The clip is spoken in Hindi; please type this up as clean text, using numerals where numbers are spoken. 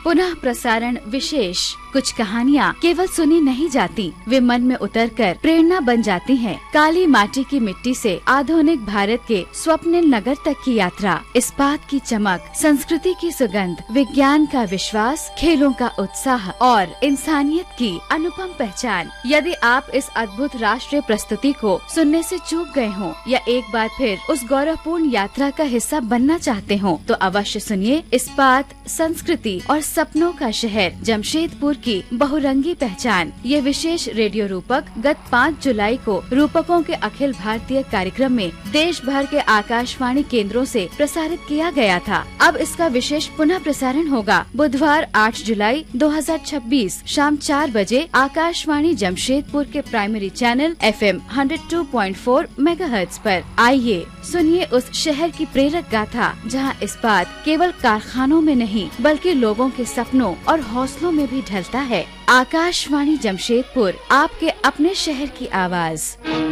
पुनः प्रसारण विशेष। कुछ कहानियाँ केवल सुनी नहीं जाती, वे मन में उतरकर प्रेरणा बन जाती हैं। काली माटी की मिट्टी से आधुनिक भारत के स्वप्निल नगर तक की यात्रा, इस्पात की चमक, संस्कृति की सुगंध, विज्ञान का विश्वास, खेलों का उत्साह और इंसानियत की अनुपम पहचान। यदि आप इस अद्भुत राष्ट्रीय प्रस्तुति को सुनने से चूक गए हों या एक बार फिर उस गौरवपूर्ण यात्रा का हिस्सा बनना चाहते हों, तो अवश्य सुनिए इस्पात, संस्कृति और सपनों का शहर, जमशेदपुर की बहुरंगी पहचान। ये विशेष रेडियो रूपक गत 5 जुलाई को रूपकों के अखिल भारतीय कार्यक्रम में देश भर के आकाशवाणी केंद्रों से प्रसारित किया गया था। अब इसका विशेष पुनः प्रसारण होगा बुधवार 8 जुलाई 2026 शाम 4 बजे आकाशवाणी जमशेदपुर के प्राइमरी चैनल FM 102.4 मेगाहर्ट्ज पर। आइए सुनिए उस शहर की प्रेरक गाथा, जहां इस्पात केवल कारखानों में नहीं बल्कि लोगों के सपनों और हौसलों में भी ढलता है। आकाशवाणी जमशेदपुर, आपके अपने शहर की आवाज।